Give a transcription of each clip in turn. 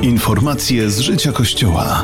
Informacje z życia Kościoła.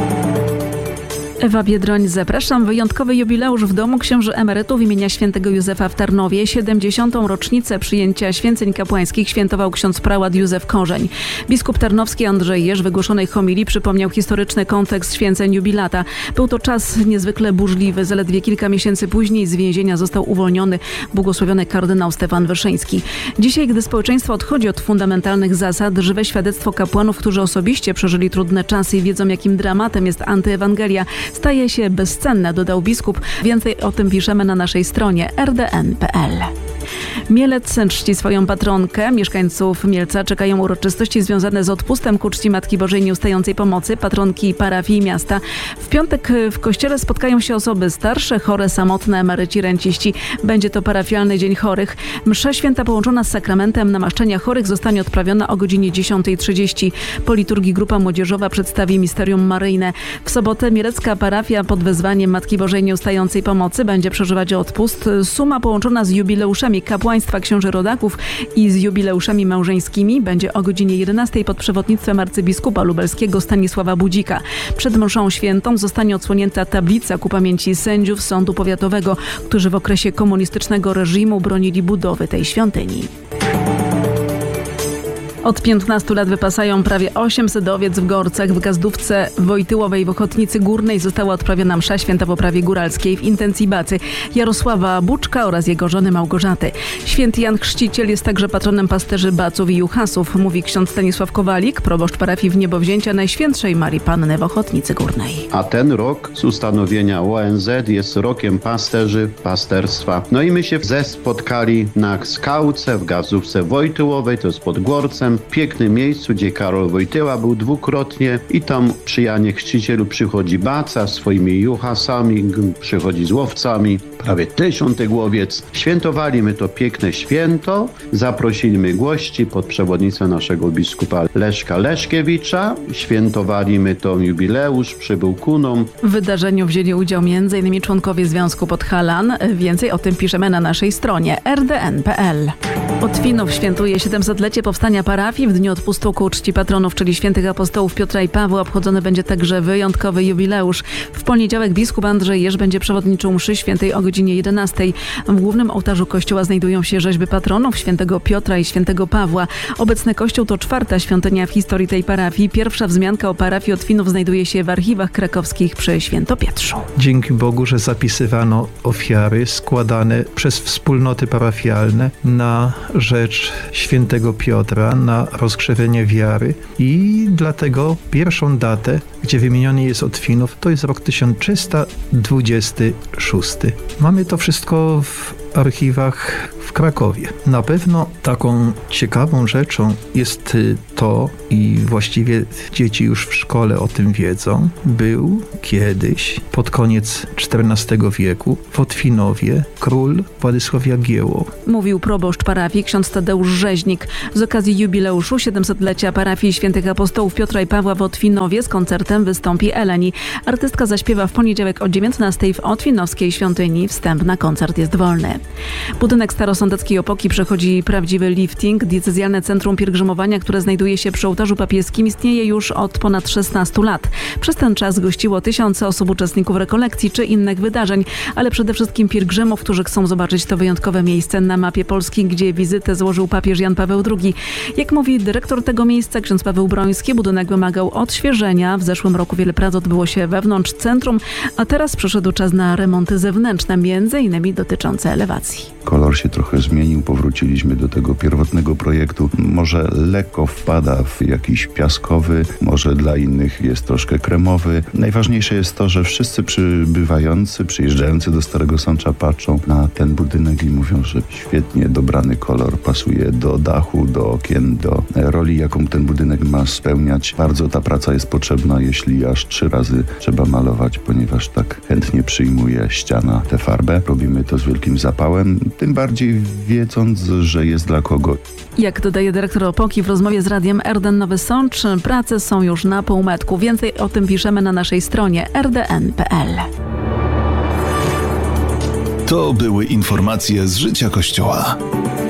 Ewa Biedroń, zapraszam. Wyjątkowy jubileusz w domu księży emerytów imienia świętego Józefa w Tarnowie. 70. rocznicę przyjęcia święceń kapłańskich świętował ksiądz prałat Józef Korzeń. Biskup tarnowski Andrzej Jerz w wygłoszonej homilii przypomniał historyczny kontekst święceń jubilata. Był to czas niezwykle burzliwy. Zaledwie kilka miesięcy później z więzienia został uwolniony błogosławiony kardynał Stefan Wyszyński. Dzisiaj, gdy społeczeństwo odchodzi od fundamentalnych zasad, żywe świadectwo kapłanów, którzy osobiście przeżyli trudne czasy i wiedzą, jakim dramatem jest antyewangelia, staje się bezcenne, dodał biskup. Więcej o tym piszemy na naszej stronie rdn.pl. Mielec czci swoją patronkę. Mieszkańców Mielca czekają uroczystości związane z odpustem ku czci Matki Bożej Nieustającej Pomocy, patronki parafii i miasta. W piątek w kościele spotkają się osoby starsze, chore, samotne, emeryci, renciści. Będzie to parafialny Dzień Chorych. Msza święta połączona z sakramentem namaszczenia chorych zostanie odprawiona o godzinie 10:30. Po liturgii grupa młodzieżowa przedstawi misterium maryjne. W sobotę mielecka parafia pod wezwaniem Matki Bożej Nieustającej Pomocy będzie przeżywać odpust. Suma połączona z jubileuszami kapłaństwa księży rodaków i z jubileuszami małżeńskimi będzie o godzinie 11 pod przewodnictwem arcybiskupa lubelskiego Stanisława Budzika. Przed mszą świętą zostanie odsłonięta tablica ku pamięci sędziów Sądu Powiatowego, którzy w okresie komunistycznego reżimu bronili budowy tej świątyni. Od 15 lat wypasają prawie 800 owiec w Gorcach. W Gazdówce Wojtyłowej w Ochotnicy Górnej została odprawiona msza święta w oprawie góralskiej w intencji bacy Jarosława Buczka oraz jego żony Małgorzaty. Święty Jan Chrzciciel jest także patronem pasterzy Baców i Juchasów, mówi ksiądz Stanisław Kowalik, proboszcz parafii w Niebowzięcia Najświętszej Marii Panny w Ochotnicy Górnej. A ten rok z ustanowienia ONZ jest rokiem pasterzy, pasterstwa. No i my się spotkali na skałce w Gazdówce Wojtyłowej, to jest pod Gorcem, w pięknym miejscu, gdzie Karol Wojtyła był dwukrotnie i tam przy Janie Chrzcicielu przychodzi Baca swoimi juchasami, przychodzi z łowcami, prawie 1000 łowiec. Świętowaliśmy to piękne święto, zaprosiliśmy gości pod przewodnictwem naszego biskupa Leszka Leszkiewicza. Świętowaliśmy to jubileusz, przybył kunom. W wydarzeniu wzięli udział m.in. członkowie Związku Podhalan. Więcej o tym piszemy na naszej stronie rdn.pl. Otwinów świętuje 700-lecie powstania parafii. W dniu odpustu ku czci patronów, czyli świętych apostołów Piotra i Pawła, obchodzony będzie także wyjątkowy jubileusz. W poniedziałek biskup Andrzej Jerz będzie przewodniczył mszy świętej o godzinie 11. W głównym ołtarzu kościoła znajdują się rzeźby patronów świętego Piotra i świętego Pawła. Obecny kościół to 4. świątynia w historii tej parafii. Pierwsza wzmianka o parafii Otwinów znajduje się w archiwach krakowskich przy Świętopietrzu. Dzięki Bogu, że zapisywano ofiary składane przez wspólnoty parafialne na rzecz świętego Piotra, na rozkrzewienie wiary i dlatego pierwszą datę, gdzie wymieniony jest Otwinów, to jest rok 1326. Mamy to wszystko w archiwach w Krakowie. Na pewno taką ciekawą rzeczą jest to, i właściwie dzieci już w szkole o tym wiedzą, był kiedyś, pod koniec XIV wieku, w Otwinowie król Władysław Jagiełło. Mówił proboszcz parafii ksiądz Tadeusz Rzeźnik. Z okazji jubileuszu 700-lecia parafii świętych apostołów Piotra i Pawła w Otwinowie z koncertem wystąpi Eleni. Artystka zaśpiewa w poniedziałek o 19 w Otwinowskiej świątyni. Wstęp na koncert jest wolny. Budynek starosądeckiej Opoki przechodzi prawdziwy lifting. Diecezjalne Centrum Pielgrzymowania, które znajduje się przy ołtarzu papieskim, istnieje już od ponad 16 lat. Przez ten czas gościło tysiące osób, uczestników rekolekcji czy innych wydarzeń, ale przede wszystkim pielgrzymów, którzy chcą zobaczyć to wyjątkowe miejsce na mapie Polski, gdzie wizytę złożył papież Jan Paweł II. Jak mówi dyrektor tego miejsca, ksiądz Paweł Broński, budynek wymagał odświeżenia. W zeszłym roku wiele prac odbyło się wewnątrz centrum, a teraz przyszedł czas na remonty zewnętrzne, m.in. dotyczące elewacji. Kolor się trochę zmienił, powróciliśmy do tego pierwotnego projektu. Może lekko wpada w jakiś piaskowy, może dla innych jest troszkę kremowy. Najważniejsze jest to, że wszyscy przybywający, przyjeżdżający do Starego Sącza patrzą na ten budynek i mówią, że świetnie dobrany kolor pasuje do dachu, do okien, do roli, jaką ten budynek ma spełniać. Bardzo ta praca jest potrzebna, jeśli aż 3 razy trzeba malować, ponieważ tak chętnie przyjmuje ściana tę farbę. Robimy to z wielkim zapałem, tym bardziej wiedząc, że jest dla kogo. Jak dodaje dyrektor Opoki w rozmowie z Radiem RDN Nowy Sącz, prace są już na półmetku. Więcej o tym piszemy na naszej stronie rdn.pl. To były informacje z życia Kościoła.